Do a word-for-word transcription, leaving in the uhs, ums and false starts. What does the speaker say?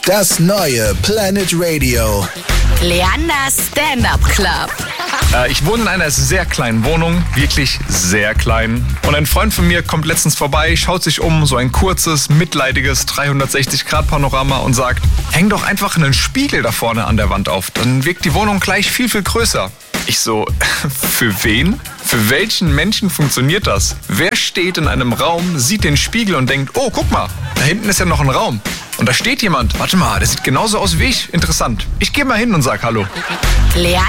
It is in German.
Das neue Planet Radio. Leanders Stand-Up Club. Äh, ich wohne in einer sehr kleinen Wohnung, wirklich sehr klein. Und ein Freund von mir kommt letztens vorbei, schaut sich um, so ein kurzes, mitleidiges dreihundertsechzig Grad Panorama und sagt, häng doch einfach einen Spiegel da vorne an der Wand auf. Dann wirkt die Wohnung gleich viel, viel größer. Ich so, für wen? Für welchen Menschen funktioniert das? Wer steht in einem Raum, sieht den Spiegel und denkt, oh, guck mal, da hinten ist ja noch ein Raum. Und da steht jemand, warte mal, der sieht genauso aus wie ich. Interessant. Ich gehe mal hin und sag Hallo. Leander